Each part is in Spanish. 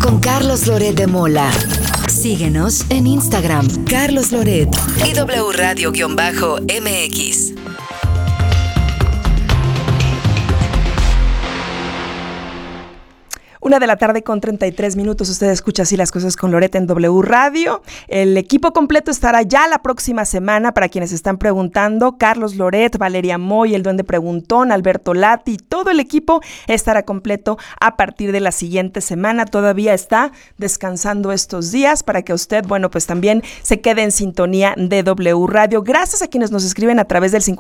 con Carlos Loret de Mola. Síguenos en Instagram, Carlos Loret y W Radio-MX. 1:33 p.m. Usted escucha así las cosas con Loret en W Radio. El equipo completo estará ya la próxima semana. Para quienes están preguntando, Carlos Loret, Valeria Moy, el Duende Preguntón, Alberto Lati, todo el equipo estará completo a partir de la siguiente semana. Todavía está descansando estos días para que usted, pues también se quede en sintonía de W Radio. Gracias a quienes nos escriben a través del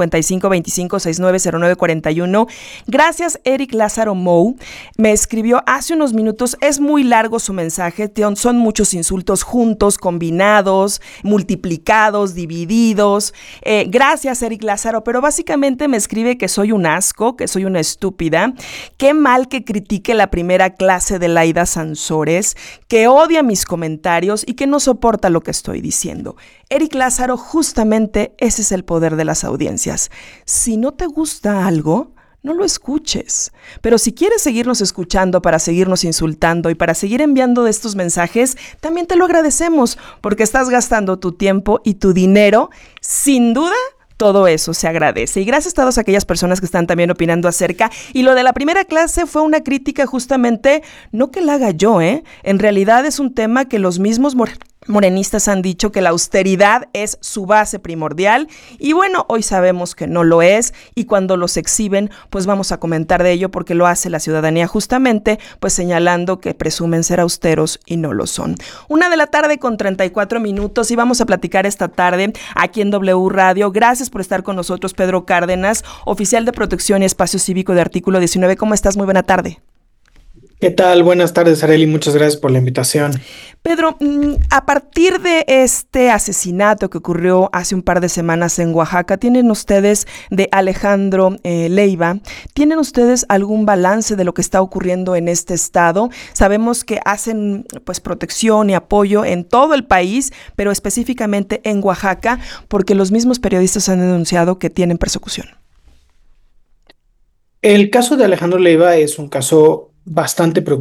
5525-690941. Gracias, Eric Lázaro Mou. Me escribió hace unos minutos, es muy largo su mensaje, son muchos insultos juntos, combinados, multiplicados, divididos. Gracias, Eric Lázaro, pero básicamente me escribe que soy un asco, que soy una estúpida, qué mal que critique la primera clase de Laida Sansores, que odia mis comentarios y que no soporta lo que estoy diciendo. Eric Lázaro, justamente ese es el poder de las audiencias. Si no te gusta algo, no lo escuches. Pero si quieres seguirnos escuchando para seguirnos insultando y para seguir enviando estos mensajes, también te lo agradecemos porque estás gastando tu tiempo y tu dinero. Sin duda, todo eso se agradece. Y gracias a todas aquellas personas que están también opinando acerca. Y lo de la primera clase fue una crítica justamente, no que la haga yo, En realidad es un tema que los mismos morenistas han dicho que la austeridad es su base primordial y hoy sabemos que no lo es y cuando los exhiben, pues vamos a comentar de ello porque lo hace la ciudadanía justamente, pues señalando que presumen ser austeros y no lo son. 1:34 p.m. y vamos a platicar esta tarde aquí en W Radio. Gracias por estar con nosotros, Pedro Cárdenas, oficial de protección y espacio cívico de Artículo 19. ¿Cómo estás? Muy buena tarde. ¿Qué tal? Buenas tardes, Arely. Muchas gracias por la invitación. Pedro, a partir de este asesinato que ocurrió hace un par de semanas en Oaxaca, ¿tienen ustedes de Alejandro Leiva, tienen ustedes algún balance de lo que está ocurriendo en este estado? Sabemos que hacen protección y apoyo en todo el país, pero específicamente en Oaxaca, porque los mismos periodistas han denunciado que tienen persecución. El caso de Alejandro Leiva es un caso bastante preocupante.